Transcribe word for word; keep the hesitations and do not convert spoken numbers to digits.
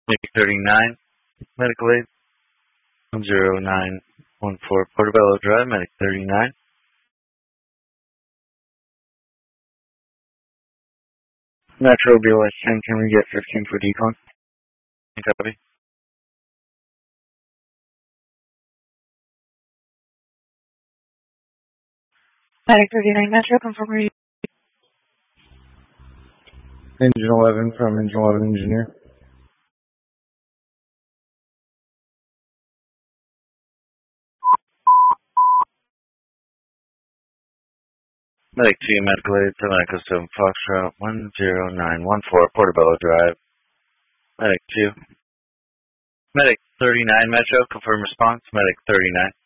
Medic thirty-nine, medical aid, one zero nine one four Portobello Drive, Medic thirty-nine. Metro B O S ten, can we get fifteen for decon? Copy. Medic thirty-nine Metro, confirm where you... Engine eleven from Engine eleven Engineer. Medic two, medical aid, seven Echo seven Foxtrot, one zero nine one four Portobello Drive. Medic two. Medic thirty-nine Metro, confirm response. Medic thirty-nine.